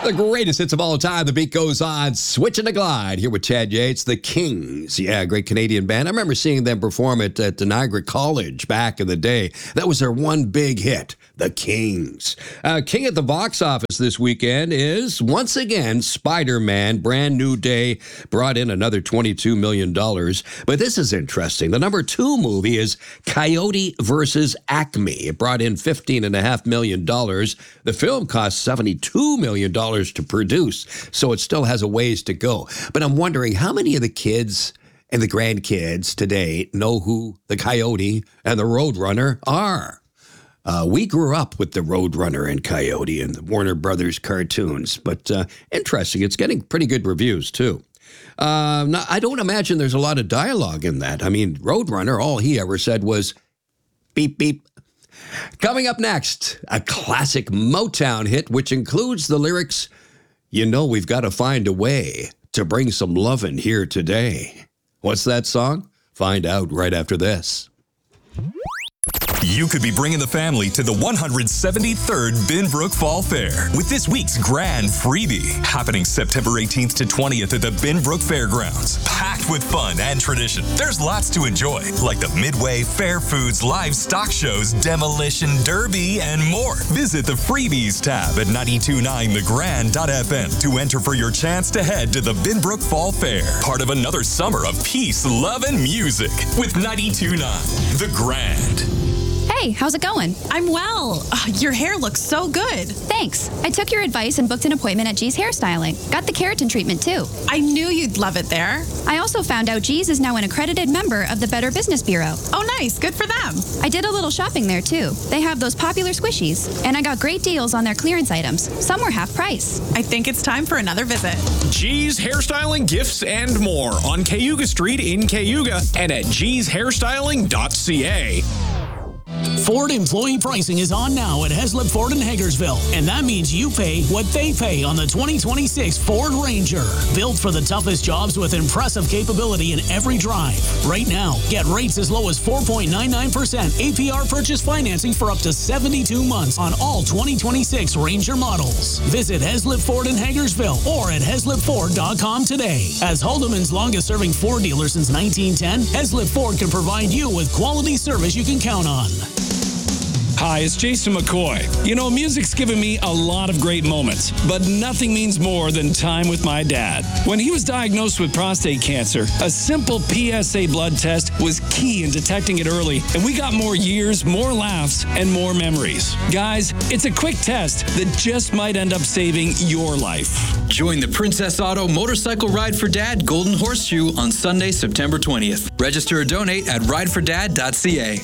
The greatest hits of all time. The beat goes on. Switching to Glide here with Chad Yates, the Kings. Yeah, great Canadian band. I remember seeing them perform at Niagara College back in the day. That was their one big hit, the Kings. King at the box office this weekend is, once again, Spider-Man. Brand new day. Brought in another $22 million. But this is interesting. The number 2 movie is Coyote versus Acme. It brought in $15.5 million. The film cost $72 million to produce, so it still has a ways to go. But I'm wondering how many of the kids and the grandkids today know who the Coyote and the Roadrunner are. We grew up with the Roadrunner and Coyote and the Warner Brothers cartoons, but interesting. It's getting pretty good reviews, too. Now, I don't imagine there's a lot of dialogue in that. I mean, Roadrunner, all he ever said was, beep, beep. Coming up next, a classic Motown hit, which includes the lyrics, "You know we've got to find a way to bring some lovin' here today." What's that song? Find out right after this. You could be bringing the family to the 173rd Binbrook Fall Fair with this week's grand freebie, happening September 18th to 20th at the Binbrook Fairgrounds. Packed with fun and tradition, there's lots to enjoy, like the Midway Fair Foods live stock shows, Demolition Derby, and more. Visit the freebies tab at 929thegrand.fm to enter for your chance to head to the Binbrook Fall Fair, part of another summer of peace, love, and music with 92.9 The Grand. Hey, how's it going? I'm well. Your hair looks so good. Thanks. I took your advice and booked an appointment at G's Hairstyling. Got the keratin treatment, too. I knew you'd love it there. I also found out G's is now an accredited member of the Better Business Bureau. Oh, nice. Good for them. I did a little shopping there, too. They have those popular squishies, and I got great deals on their clearance items. Some were half price. I think it's time for another visit. G's Hairstyling, Gifts, and more on Cayuga Street in Cayuga and at gshairstyling.ca. Ford employee pricing is on now at Heslip Ford in Hagersville, and that means you pay what they pay on the 2026 Ford Ranger. Built for the toughest jobs with impressive capability in every drive. Right now, get rates as low as 4.99% APR purchase financing for up to 72 months on all 2026 Ranger models. Visit Heslip Ford in Hagersville or at heslipford.com today. As Haldeman's longest-serving Ford dealer since 1910, Heslip Ford can provide you with quality service you can count on. Hi, it's Jason McCoy. You know, music's given me a lot of great moments, but nothing means more than time with my dad. When he was diagnosed with prostate cancer, a simple PSA blood test was key in detecting it early, and we got more years, more laughs, and more memories. Guys, it's a quick test that just might end up saving your life. Join the Princess Auto Motorcycle Ride for Dad Golden Horseshoe on Sunday, September 20th. Register or donate at ridefordad.ca.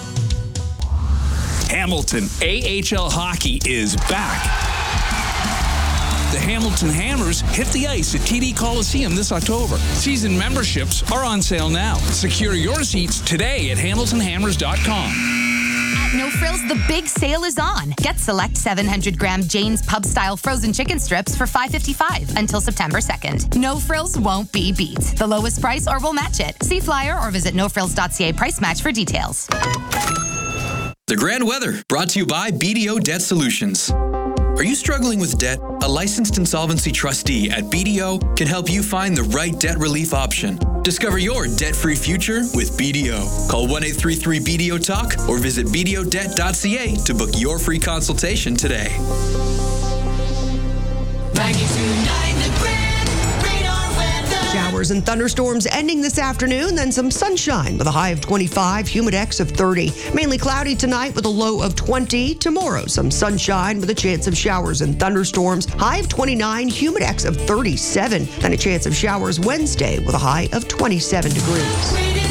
Hamilton AHL Hockey is back. The Hamilton Hammers hit the ice at TD Coliseum this October. Season memberships are on sale now. Secure your seats today at hamiltonhammers.com. At No Frills, the big sale is on. Get select 700-gram Jane's Pub-style frozen chicken strips for $5.55 until September 2nd. No Frills won't be beat. The lowest price or we'll match it. See flyer or visit nofrills.ca price match for details. The Grand Weather, brought to you by BDO Debt Solutions. Are you struggling with debt? A licensed insolvency trustee at BDO can help you find the right debt relief option. Discover your debt-free future with BDO. Call 1-833-BDO-TALK or visit bdodebt.ca to book your free consultation today. 92.9 The Grand Radar Weather. Showers and thunderstorms ending this afternoon, then some sunshine with a high of 25, humidex of 30. Mainly cloudy tonight with a low of 20. Tomorrow, some sunshine with a chance of showers and thunderstorms. High of 29, humidex of 37. Then a chance of showers Wednesday with a high of 27 degrees.